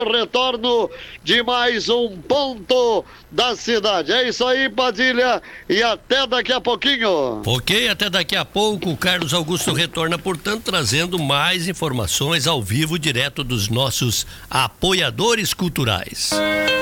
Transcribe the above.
retorno de mais um ponto da cidade. É isso aí, Padilha, e até daqui a pouquinho. Ok, até daqui a pouco. O Carlos Augusto retorna, portanto, trazendo mais informações ao vivo, direto dos nossos apoiadores culturais.